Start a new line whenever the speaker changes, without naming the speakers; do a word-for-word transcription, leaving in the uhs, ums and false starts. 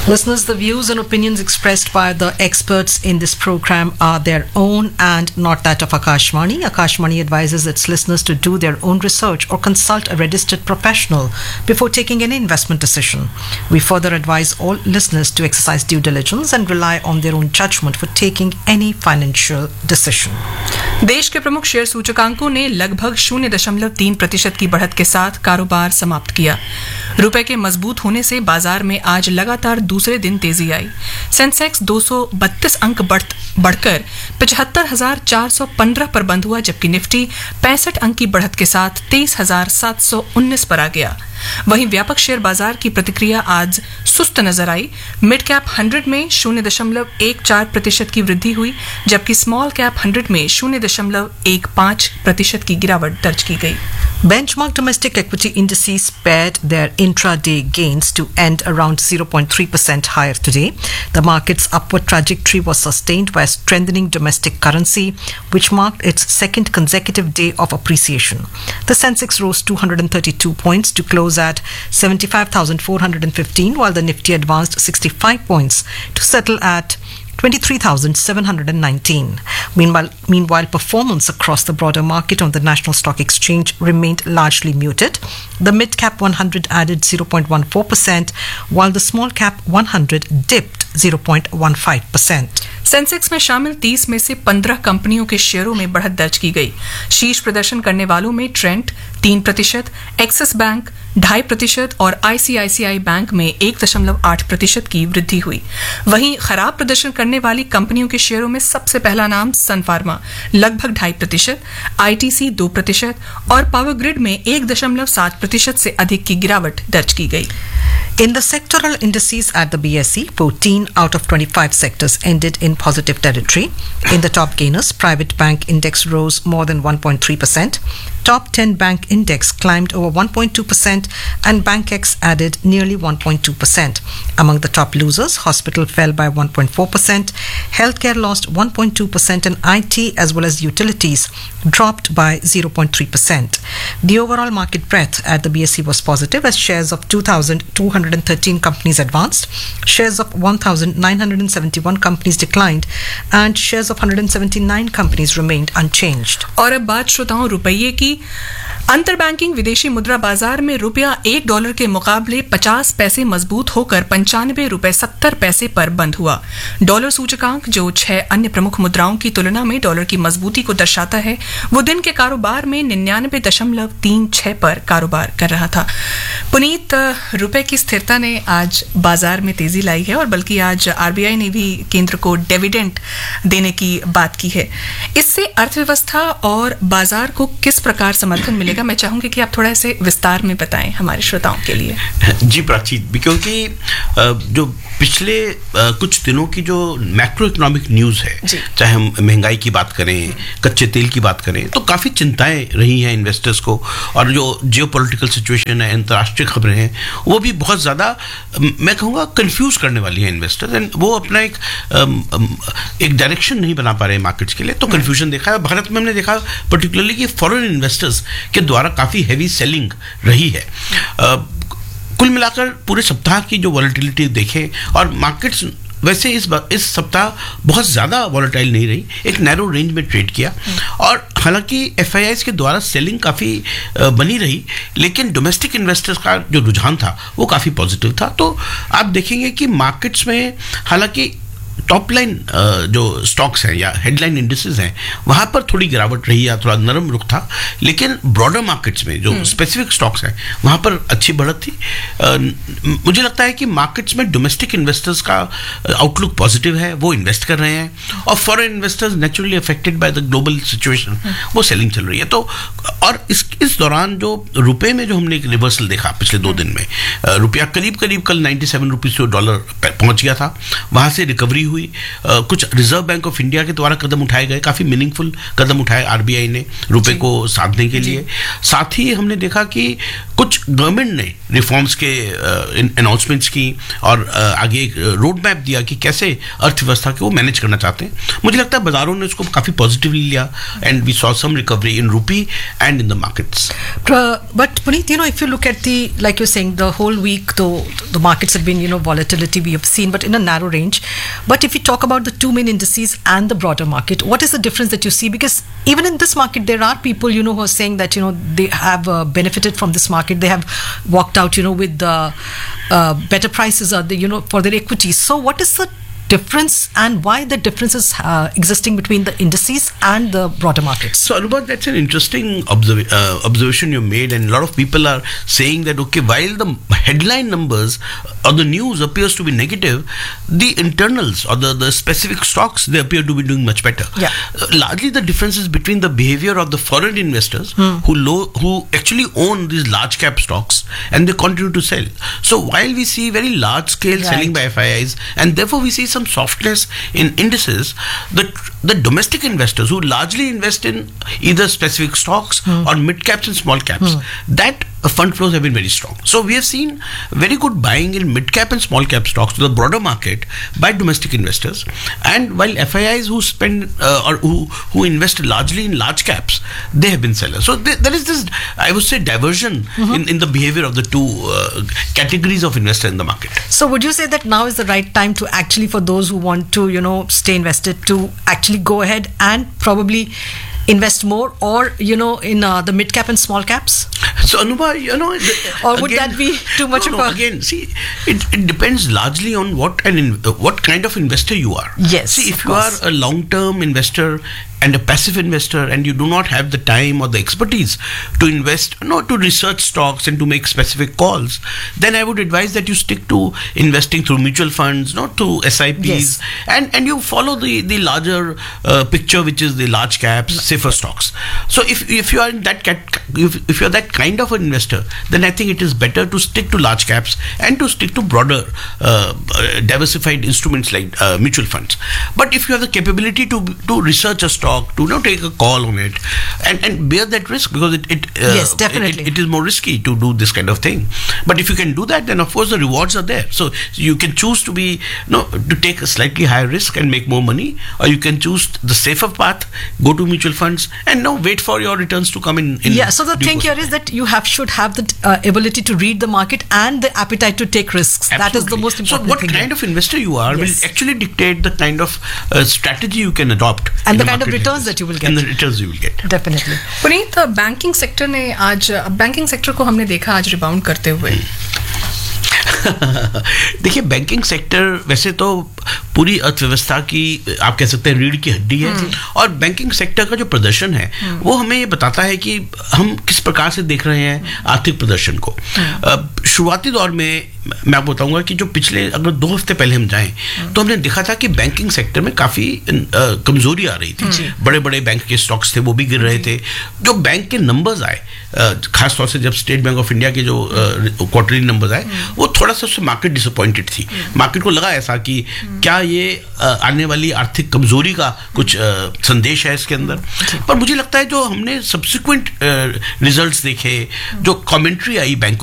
Listeners, the views and opinions expressed by the experts in this program are their own and not that of Akashvani. Akashvani advises its listeners to do their own research or consult a registered professional before taking any investment decision. We further advise all listeners to exercise due diligence and rely on their own judgment for taking any financial decision.
देश के प्रमुख share सूचकांकों ने लगभग शून्य दशमलव तीन प्रतिशत की बढ़त के साथ कारोबार समाप्त किया। रुपए के मजबूत होने से बाजार में आज लगातार दूसरे दिन तेजी आई। सेंसेक्स दो सौ बत्तीस अंक बढ़, बढ़कर पचहत्तर हजार चार सौ पंद्रह पर बंद हुआ, जबकि निफ्टी पैंसठ अंक की बढ़त के साथ तेईस हजार सात सौ उन्नीस पर आ गया। वहीं व्यापक शेयर बाजार की प्रतिक्रिया आज सुस्त नजर आई। मिड कैप हंड्रेड में शून्य दशमलव एक चार प्रतिशत की वृद्धि हुई, जबकि स्मॉल कैप हंड्रेड में शून्य दशमलव एक पांच प्रतिशत की गिरावट दर्ज की गई।
Benchmark domestic equity indices spared their intraday gains to end around zero point three percent higher today. The market's upward trajectory was sustained by a strengthening domestic currency, which marked its second consecutive day of appreciation. The Sensex rose two hundred thirty-two points to close at seventy-five thousand four hundred fifteen, while the Nifty advanced sixty-five points to settle at twenty-three thousand seven hundred nineteen. Meanwhile, meanwhile, performance across the broader market on the National Stock Exchange remained largely muted. The mid-cap one hundred added zero point one four percent, while the small-cap one hundred dipped zero point one five percent.
Sensex में शामिल तीस में से पंद्रह कंपनियों के शेयरों में बढ़त दर्ज की गई। शीर्ष प्रदर्शन करने वालों में ट्रेंट तीन प्रतिशत, एक्सिस बैंक ढाई प्रतिशत और आईसीआईसीआई बैंक में एक दशमलव आठ प्रतिशत की वृद्धि हुई। वहीं खराब प्रदर्शन करने वाली कंपनियों के शेयरों में सबसे पहला नाम सन फार्मा लगभग ढाई प्रतिशत, आईटीसी दो प्रतिशत और पावर ग्रिड में एक दशमलव सात प्रतिशत से अधिक की गिरावट दर्ज की गई।
In the sectoral indices at the B S E, fourteen out of twenty-five sectors ended in positive territory. In the top gainers, private bank index rose more than one point three percent. Top ten bank index climbed over one point two percent and BankX added nearly one point two percent. Among the top losers, hospital fell by one point four percent, healthcare lost one point two percent and I T as well as utilities dropped by zero point three percent. The overall market breadth at the B S E was positive as shares of two thousand two hundred thirteen companies advanced, shares of one thousand nine hundred seventy-one companies declined and shares of one hundred seventy-nine companies remained unchanged.
और अब बात श्रोताओं रुपये की। अंतर banking विदेशी मुद्रा बाजार में रुपया एक डॉलर के मुकाबले पचास पैसे मजबूत होकर पंचानवे रुपए सत्तर पैसे पर बंद हुआ। डॉलर सूचकांक, जो छह अन्य प्रमुख मुद्राओं की तुलना में डॉलर की मजबूती को दर्शाता है, वो दिन के कारोबार में निन्यानवे दशमलव तीन छह पर कारोबार कर रहा था। पुनीत, रुपए की स्थिरता ने आज बाजार में तेजी लाई है और बल्कि आज आरबीआई ने भी केंद्र को डिविडेंड देने की बात की है। इससे अर्थव्यवस्था और बाजार को किस प्रकार समर्थन मिलेगा, मैं चाहूंगी कि आप थोड़ा इसे विस्तार में बताएं हमारे श्रोताओं के लिए।
जी प्राची, क्योंकि जो पिछले कुछ दिनों की जो मैक्रो इकोनॉमिक न्यूज़ है, चाहे हम महंगाई की बात करें, कच्चे तेल की बात करें, तो काफ़ी चिंताएं रही हैं इन्वेस्टर्स को। और जो जियोपॉलिटिकल सिचुएशन है, अंतर्राष्ट्रीय खबरें हैं, वो भी बहुत ज़्यादा मैं कहूँगा कंफ्यूज करने वाली हैं इन्वेस्टर्स। एंड वो अपना एक एक डायरेक्शन नहीं बना पा रहे मार्केट्स के लिए, तो कन्फ्यूजन देखा है। भारत में हमने देखा पर्टिकुलरली कि फॉरेन इन्वेस्टर्स के द्वारा काफ़ी हैवी सेलिंग रही है। कुल मिलाकर पूरे सप्ताह की जो वॉलेटिलिटी देखें और मार्केट्स वैसे इस इस सप्ताह बहुत ज़्यादा वॉलेटाइल नहीं रही, एक नैरो रेंज में ट्रेड किया। और हालांकि एफआईआईज के द्वारा सेलिंग काफ़ी बनी रही, लेकिन डोमेस्टिक इन्वेस्टर्स का जो रुझान था वो काफ़ी पॉजिटिव था। तो आप देखेंगे कि मार्केट्स में हालांकि टॉप लाइन जो स्टॉक्स हैं या हेडलाइन इंडिसेस हैं, वहाँ पर थोड़ी गिरावट रही या थोड़ा नरम रुख था, लेकिन ब्रॉडर मार्केट्स में जो स्पेसिफिक स्टॉक्स हैं वहाँ पर अच्छी बढ़त थी। मुझे लगता है कि मार्केट्स में डोमेस्टिक इन्वेस्टर्स का आउटलुक पॉजिटिव है, वो इन्वेस्ट कर रहे हैं, और foreign investors naturally affected by the global situation, वो सेलिंग चल रही है। तो और इस इस दौरान जो रुपये में जो हमने एक रिवर्सल देखा पिछले दो दिन में, रुपया करीब करीब कल नाइन्टी सेवन रुपीज़ से डॉलर पहुँच गया था, वहाँ से रिकवरी हुई। आ, कुछ रिजर्व बैंक ऑफ इंडिया के द्वारा कदम उठाए गए, काफी मीनिंगफुल कदम उठाए आरबीआई ने रुपए को साधने के लिए। साथ ही हमने देखा कि कुछ गवर्नमेंट ने रिफॉर्म्स के अनाउंसमेंट्स की और uh, आगे एक रोड मैप दिया कि कैसे अर्थव्यवस्था को वो मैनेज करना चाहते हैं. मुझे लगता है बाजारों ने इसको काफी पॉजिटिवली लिया and we saw some recovery in rupee and in the markets.
But Puneet, you know, if you look at the, like you're saying, the whole week, though the markets have been, you know, volatility we have seen, but in a narrow range. But if you talk about the two main indices and the broader market, what is the difference that you see? Because even in this market, there are people, you know, who are saying that, you know, they have uh, benefited from this market. They have walked out, you know, with the uh, better prices, or the, you know, for their equities. So what is the difference, and why the difference is uh, existing between the indices and the broader markets?
So Anubha, that's an interesting observ- uh, observation you made, and a lot of people are saying that, okay, while the headline numbers or the news appears to be negative, the internals or the, the specific stocks, they appear to be doing much better.
Yeah.
Uh, largely the difference is between the behavior of the foreign investors
hmm.
who low, who actually own these large cap stocks and they continue to sell. So while we see very large scale
right.
selling by F I Is, and therefore we see some softness in indices, the the domestic investors who largely invest in either specific stocks
hmm.
or mid caps and small caps, hmm. that uh, fund flows have been very strong. So we have seen very good buying in mid cap and small cap stocks to the broader market by domestic investors, and while F I Is who spend uh, or who who invest largely in large caps, they have been sellers. So there, there is this, I would say, diversion mm-hmm. in, in the behavior of the two uh, categories of investor in the market.
So would you say that now is the right time to actually, for those who want to, you know, stay invested, to actually go ahead and probably invest more, or, you know, in uh, the mid cap and small caps?
So Anubha, you know,
or would again, that be too much
no,
of
no,
a...
Again, see, it, it depends largely on what an in, uh, what kind of investor you are.
Yes.
See, if you are a long-term investor and a passive investor, and you do not have the time or the expertise to invest, no, to research stocks and to make specific calls, then I would advise that you stick to investing through mutual funds, not to S I Ps,
yes.
and and you follow the the larger uh, picture, which is the large caps, safer stocks. So if if you are in that cat, if, if you are that kind of an investor, then I think it is better to stick to large caps and to stick to broader uh, uh, diversified instruments like uh, mutual funds. But if you have the capability to to research a stock, to not take a call on it and, and bear that risk, because it, it uh,
yes, definitely.
It, it is more risky to do this kind of thing. But if you can do that, then of course the rewards are there. So you can choose to be, no, to take a slightly higher risk and make more money, or you can choose the safer path, go to mutual funds, and now wait for your returns to come in. in
yeah. So the thing here is that you have should have the uh, ability to read the market and the appetite to take risks.
Absolutely.
That is the most important
thing. So what
thing
kind
here.
of investor you are yes. will actually dictate the kind of uh, strategy you can adopt,
and the, the kind of returns that you will get.
And the returns you will get.
Definitely.
Puneet, banking sector ने आज banking sector को हमने देखा आज rebound करते हुए.
देखिए, banking sector वैसे तो पूरी अर्थव्यवस्था की, आप कह सकते हैं, रीढ़ की हड्डी है, और बैंकिंग सेक्टर का जो प्रदर्शन है वो हमें ये बताता है कि हम किस प्रकार से देख रहे हैं आर्थिक प्रदर्शन को. शुरुआती दौर में मैं आपको बताऊंगा कि जो पिछले अगर दो हफ्ते पहले हम जाएं तो हमने देखा था कि बैंकिंग सेक्टर में काफी कमजोरी आ रही थी. बड़े बड़े बैंक के स्टॉक्स थे वो भी गिर रहे थे. जो बैंक के नंबर्स आए, खासतौर से जब स्टेट बैंक ऑफ इंडिया के जो क्वार्टरली नंबर्स आए, वो थोड़ा सा उससे मार्केट डिसअपॉइंटेड थी. मार्केट को लगा ऐसा कि क्या ये आने वाली आर्थिक कमजोरी का कुछ संदेश है इसके अंदर. पर मुझे लगता है जो हमने सब्सिक्वेंट रिजल्ट्स देखे, जो कमेंट्री आई बैंक